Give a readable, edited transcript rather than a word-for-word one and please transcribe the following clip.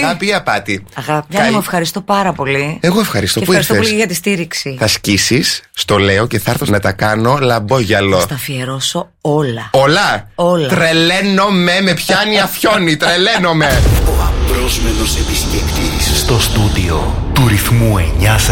αγάπη ή απάτη? Αγάπη, μου ευχαριστώ πάρα πολύ. Εγώ ευχαριστώ. Και Πού ευχαριστώ ήρθες? πολύ για τη στήριξη. Θα σκίσεις, στο λέω, και θα έρθω να τα κάνω λαμπόγιαλο. Θα τα αφιερώσω όλα. Όλα. Τρελαίνομαι, με πιάνει αφιόνι, τρελαίνομαι. Ο απρόσμενος επισκέπτης στο στούντιο του ρυθμού 9.